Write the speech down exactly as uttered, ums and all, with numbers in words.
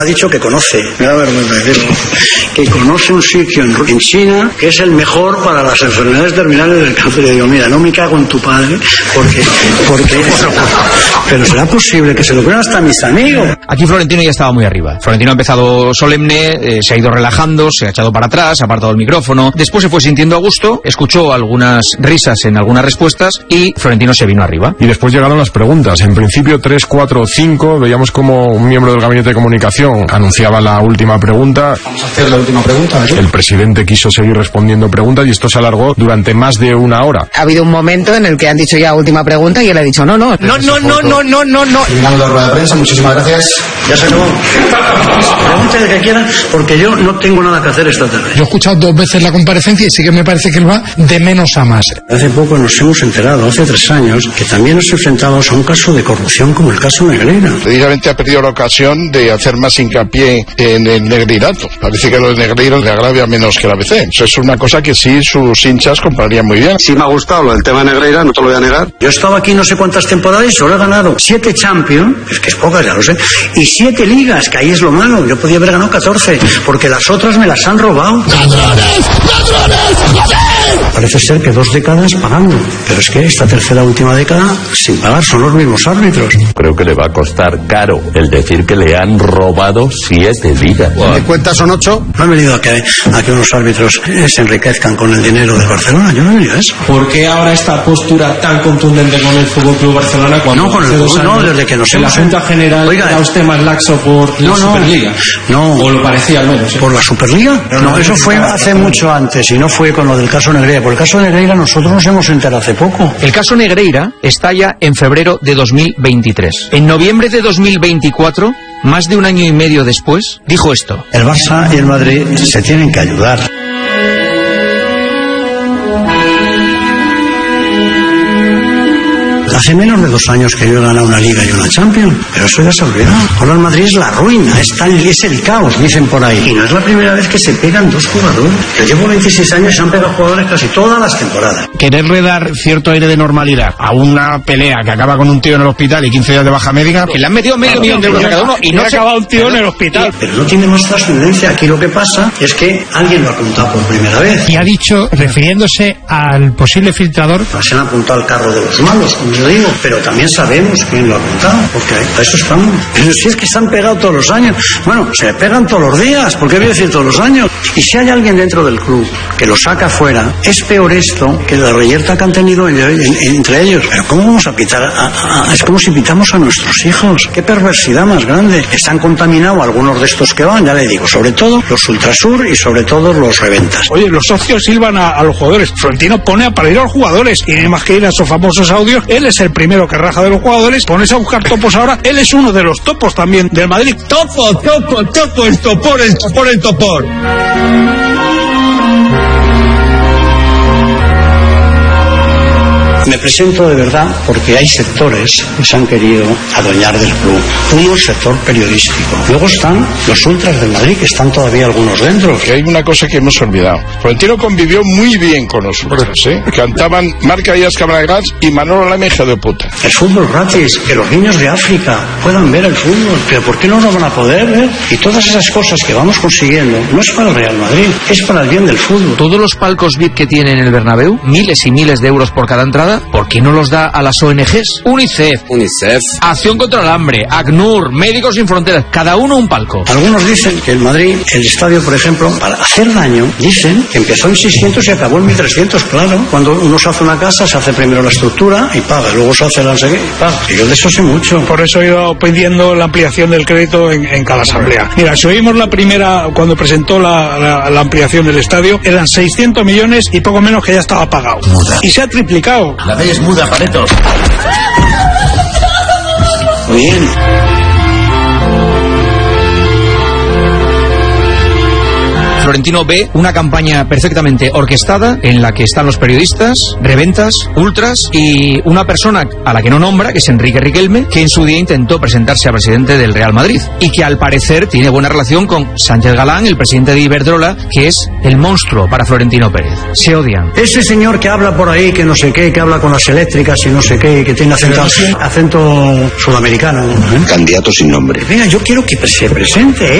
Ha dicho que conoce, me da vergüenza decirlo, que conoce un sitio en, en China que es el mejor para las enfermedades terminales del cáncer. Y digo, mira, no me cago en tu padre, porque, porque eso, pero será posible que se lo crean hasta mis amigos. Aquí Florentino ya estaba muy arriba. Florentino ha empezado solemne, eh, se ha ido relajando, se ha echado para atrás, ha apartado el micrófono, después se fue sintiendo a gusto, escuchó algunas risas en algunas respuestas y Florentino se vino arriba. Y después llegaron las preguntas, en principio tres, cuatro, cinco, veíamos como un miembro del gabinete de comunicación anunciaba la última pregunta. Vamos a hacer la última pregunta, ¿eh? El presidente quiso seguir respondiendo preguntas y esto se alargó durante más de una hora. Ha habido un momento en el que han dicho ya última pregunta y él ha dicho no, no, no, no, no, no, no, no, no. Terminamos la rueda de prensa, muchísimas gracias. Ya se acabó. Pregunte de que quiera, porque yo no tengo nada que hacer esta tarde. Yo he escuchado dos veces la comparecencia y sí que me parece que él va de menos a más. Hace poco nos hemos enterado, hace tres años, que también nos enfrentamos a un caso de corrupción como el caso Negreira. Precisamente ha perdido la ocasión de hacer más hincapié en el Negreirato. Parece que los Negreiros le agravia menos que la B C. Eso es una cosa que sí sus hinchas comprarían muy bien. Sí me ha gustado lo del tema Negreira, no te lo voy a negar. Yo he estado aquí no sé cuántas temporadas y solo he ganado siete Champions, es que es pocas, ya lo sé, y siete ligas, que ahí es lo malo. Yo podía haber ganado catorce, porque las otras me las han robado. ¡Ladrones! ¡Ladrones! ¡Joder! Parece ser que dos décadas pagando, pero es que esta tercera última década sin pagar son los mismos árbitros. Creo que le va a costar caro el decir que le han robado siete ligas. ¿De cuentas son ocho? No he venido a que, a que unos árbitros eh, se enriquezcan con el dinero de Barcelona, yo no he venido a eso. ¿Por qué ahora esta postura tan contundente con el Fútbol Club Barcelona cuando no, con el fútbol, no, desde que nos en hemos... la Junta General Oiga, era usted más laxo por la no, Superliga? No. ¿O lo parecía al menos? ¿eh? ¿Por la Superliga? No, no, eso fue hace mucho antes y no fue con lo del caso Negreira. Por el caso Negreira nosotros nos hemos enterado hace poco. El caso Negreira estalla en febrero de dos mil veintitrés. En noviembre de dos mil veinticuatro, más de un año y medio después, dijo esto. El Barça y el Madrid se tienen que ayudar. Hace menos de dos años que yo he ganado una Liga y una Champions, pero eso ya se ha olvidado. Ahora el Madrid es la ruina, es, tan, es el caos, dicen por ahí. Y no es la primera vez que se pegan dos jugadores. Yo llevo veintiséis años y se han pegado jugadores casi todas las temporadas. Quererle dar cierto aire de normalidad a una pelea que acaba con un tío en el hospital y quince días de baja médica, que le han metido medio millón de euros a cada uno y no se ha acabado un tío en el hospital. Pero no tiene más trascendencia. Aquí lo que pasa es que alguien lo ha apuntado por primera vez. Y ha dicho, refiriéndose al posible filtrador, se han apuntado al carro de los malos, como yo digo, pero también sabemos quién lo ha apuntado, porque a eso estamos. Pero si es que se han pegado todos los años, bueno, se pegan todos los días, ¿por qué voy a decir todos los años? Y si hay alguien dentro del club que lo saca fuera, es peor esto que la reyerta que han tenido en, en, entre ellos. Pero ¿cómo vamos a pitar? A, a, a, es como si pitamos a nuestros hijos. Qué perversidad más grande. Están contaminados algunos de estos que van, ya le digo, sobre todo los Ultrasur y sobre todo los reventas. Oye, los socios silban a, a los jugadores. Florentino pone a parir a los jugadores. Y nada más que ir a esos famosos audios, él es el primero que raja de los jugadores. Pones a buscar topos ahora, él es uno de los topos también del Madrid. Topo, topo, topo, el topor, el topor, el topor. Me presento de verdad porque hay sectores que se han querido adueñar del club. Uno, el sector periodístico. Luego están los ultras del Madrid, que están todavía algunos dentro. Que hay una cosa que hemos olvidado. Florentino convivió muy bien con los ultras, ¿eh? Cantaban Marca Díaz Cabral y Manolo Lama, hijo de puta. El fútbol gratis, que los niños de África puedan ver el fútbol. Pero ¿por qué no lo van a poder ver? Y todas esas cosas que vamos consiguiendo no es para el Real Madrid, es para el bien del fútbol. Todos los palcos V I P que tienen en el Bernabéu, miles y miles de euros por cada entrada, ¿por qué no los da a las O N Ges? UNICEF, UNICEF, Acción contra el Hambre, ACNUR, Médicos Sin Fronteras, cada uno un palco. Algunos dicen que el Madrid, el estadio, por ejemplo, para hacer daño, dicen que empezó en seiscientos y acabó en mil trescientos, claro. Cuando uno se hace una casa, se hace primero la estructura y paga, luego se hace la enseguida y paga. Y yo de eso sé mucho. Por eso he ido pidiendo la ampliación del crédito en, en cada asamblea. Mira, si oímos la primera, cuando presentó la, la, la ampliación del estadio, eran seiscientos millones y poco menos que ya estaba pagado. Muda. Y se ha triplicado. La ley es muda, Paretos. Muy bien. Florentino ve una campaña perfectamente orquestada en la que están los periodistas, reventas, ultras y una persona a la que no nombra, que es Enrique Riquelme, que en su día intentó presentarse a presidente del Real Madrid y que al parecer tiene buena relación con Sánchez Galán, el presidente de Iberdrola, que es el monstruo para Florentino Pérez. Se odian. Ese señor que habla por ahí, que no sé qué, que habla con las eléctricas y no sé qué, que tiene acento, acento sudamericano. ¿eh? Candidato sin nombre. Venga, yo quiero que se presente, ¿eh?